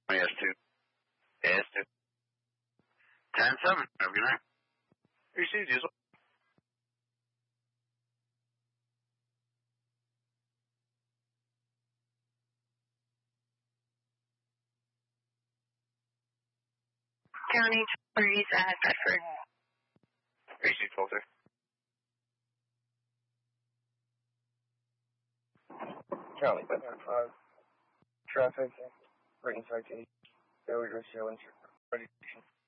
AS2. AS2. 10-7, have a good night. Received you. County 3 at Bedford. Received 12-3. County Bedford 5. Traffic, written citation, failure to show ready.